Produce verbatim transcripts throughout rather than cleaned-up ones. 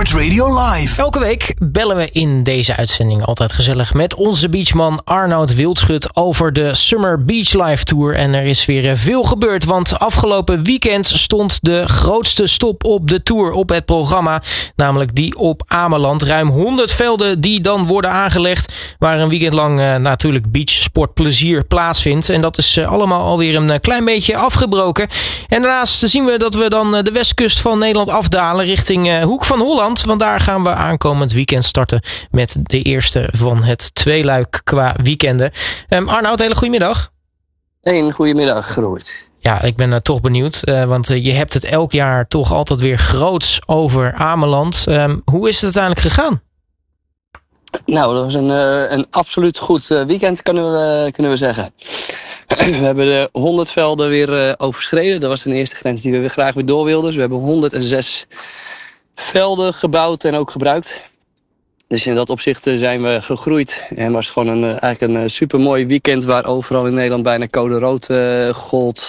Sport Radio Live. Elke week bellen we in deze uitzending altijd gezellig met onze beachman Arnoud Wildschut over de Summer Beach Live Tour. En er is weer veel gebeurd, want afgelopen weekend stond de grootste stop op de tour op het programma. Namelijk die op Ameland. Ruim honderd velden die dan worden aangelegd, waar een weekend lang uh, natuurlijk beachsportplezier plaatsvindt. En dat is uh, allemaal alweer een uh, klein beetje afgebroken. En daarnaast zien we dat we dan uh, de westkust van Nederland afdalen richting uh, Hoek van Holland. Want daar gaan we aankomend weekend starten met de eerste van het tweeluik qua weekenden. Um, Arnoud, hele goedemiddag. Een goedemiddag, Robert. Ja, ik ben uh, toch benieuwd, uh, want uh, je hebt het elk jaar toch altijd weer groots over Ameland. Um, hoe is het uiteindelijk gegaan? Nou, dat was een, uh, een absoluut goed uh, weekend, kunnen we, uh, kunnen we zeggen. We hebben de honderd velden weer uh, overschreden. Dat was de eerste grens die we weer graag weer door wilden. Dus we hebben honderdzes velden gebouwd en ook gebruikt. Dus in dat opzicht uh, zijn we gegroeid. En was gewoon een, uh, eigenlijk een uh, supermooi weekend waar overal in Nederland bijna code rood uh, gold.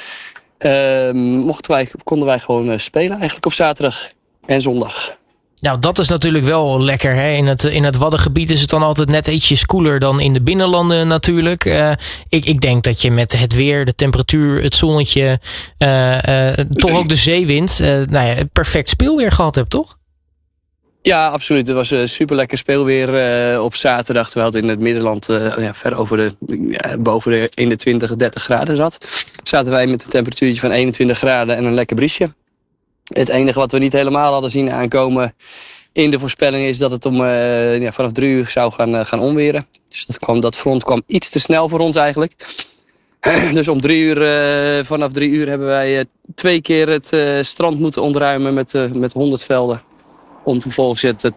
Uh, mochten wij, konden wij gewoon uh, spelen eigenlijk op zaterdag en zondag. Nou, dat is natuurlijk wel lekker. Hè? In het, in het Waddengebied is het dan altijd net ietsjes koeler dan in de binnenlanden natuurlijk. Uh, ik, ik denk dat je met het weer, de temperatuur, het zonnetje, uh, uh, toch ook de zeewind, uh, nou ja, perfect speelweer gehad hebt, toch? Ja, absoluut. Het was een super lekker speelweer uh, op zaterdag. Terwijl het in het Middenland uh, ja, ver over de, ja, boven de in de twintig, dertig graden zat. Zaten wij met een temperatuurtje van eenentwintig graden en een lekker briesje. Het enige wat we niet helemaal hadden zien aankomen in de voorspelling is dat het om uh, ja, vanaf drie uur zou gaan, uh, gaan onweren. Dus dat, kwam, dat front kwam iets te snel voor ons eigenlijk. Dus om drie uur, uh, vanaf drie uur hebben wij uh, twee keer het uh, strand moeten ontruimen met, uh, met honderd velden. Om vervolgens het uh,